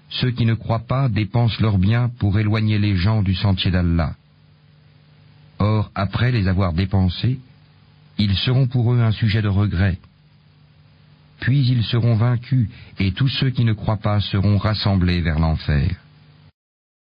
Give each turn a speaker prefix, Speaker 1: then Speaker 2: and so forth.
Speaker 1: ceux qui ne croient pas dépensent leurs biens pour éloigner les gens du sentier d'Allah. Or, après les avoir dépensés, ils seront pour eux un sujet de regret. Puis ils seront vaincus, et tous ceux qui ne croient pas seront rassemblés vers l'enfer.